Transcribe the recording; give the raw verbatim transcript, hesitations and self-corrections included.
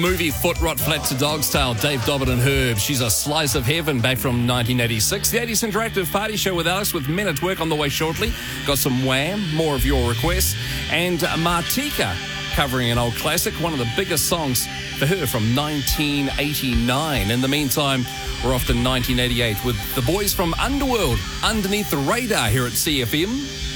Movie Foot Rot Flat to Dog's Tail, Dave Dobbin and Herb. She's a slice of heaven back from nineteen eighty-six. The eighties Interactive Party Show with Alice with Men at Work on the way shortly. Got some Wham, more of your requests. And Martika covering an old classic, one of the biggest songs for her from nineteen eighty-nine. In the meantime, we're off to nineteen eighty-eight with the boys from Underworld, Underneath the Radar here at C F M.